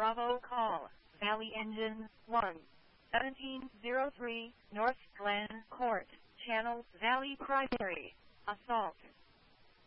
Bravo call, Valley Engine 1. 1703, North Glen Court, Channel Valley Primary. Assault.